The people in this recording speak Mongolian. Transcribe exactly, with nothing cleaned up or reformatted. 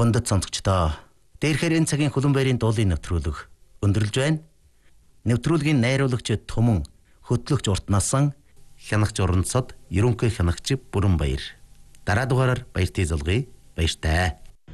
Хүндэт сонсогчдоо дээрхээр энэ цагийн хөлөн байрын дуулын нэвтрүүлэг өндөрлж байна. Нэвтрүүлгийн найруулагч Түмэн, хөтлөгч Урт Насан, хянагч Уранцод, ерөнхий хянагч Бүрэн Баяр. Дараа дугаараар баяртай залгая. Баяртай.